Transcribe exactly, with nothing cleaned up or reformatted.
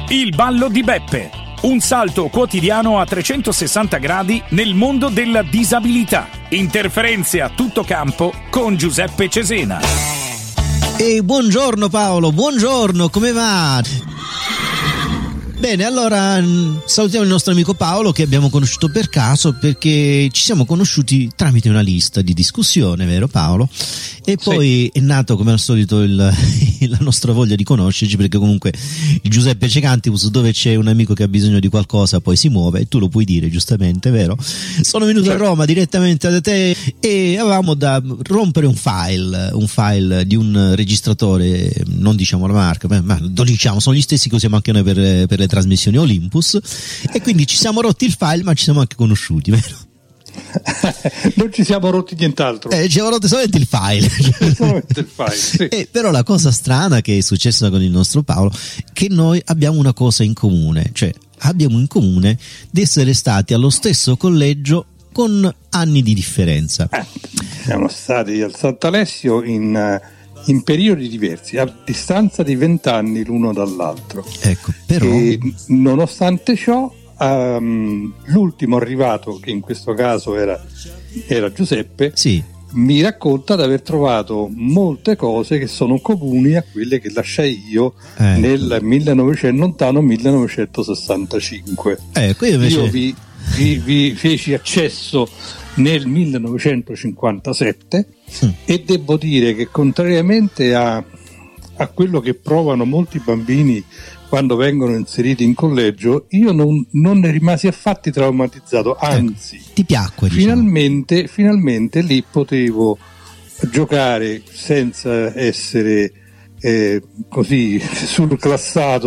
Il ballo di Beppe, un salto quotidiano a trecentosessanta gradi nel mondo della disabilità. Interferenze a tutto campo con Giuseppe Cesena. E buongiorno Paolo, buongiorno, come va? Bene, allora salutiamo il nostro amico Paolo, che abbiamo conosciuto per caso, perché ci siamo conosciuti tramite una lista di discussione, vero Paolo? E poi sì, è nato come al solito il, la nostra voglia di conoscerci, perché comunque il Giuseppe Cecantibus, dove c'è un amico che ha bisogno di qualcosa poi si muove, e tu lo puoi dire giustamente, vero? Sono venuto a Roma direttamente da te e avevamo da rompere un file, un file di un registratore, non diciamo la marca, ma lo diciamo, sono gli stessi che usiamo anche noi per, per le trasmissioni Olympus, e quindi ci siamo rotti il file, ma ci siamo anche conosciuti, vero? Non ci siamo rotti nient'altro, eh, ci siamo rotti solamente il file, solamente il file sì. Eh, però la cosa strana che è successa con il nostro Paolo, che noi abbiamo una cosa in comune, cioè abbiamo in comune di essere stati allo stesso collegio con anni di differenza. Eh, siamo stati al Sant'Alessio in, in periodi diversi, a distanza di vent'anni l'uno dall'altro. Ecco, però e, nonostante ciò, Um, l'ultimo arrivato, che in questo caso era, era Giuseppe, sì, mi racconta di aver trovato molte cose che sono comuni a quelle che lasciai io eh. nel millenovecento, lontano millenovecentosessantacinque. Ecco, io invece... io vi, vi, vi feci accesso nel millenovecentocinquantasette mm. e devo dire che, contrariamente a, a quello che provano molti bambini quando vengono inseriti in collegio, io non, non ne rimasi affatto traumatizzato, anzi, eh, ti piacque, diciamo. finalmente, finalmente lì potevo giocare senza essere eh, così surclassato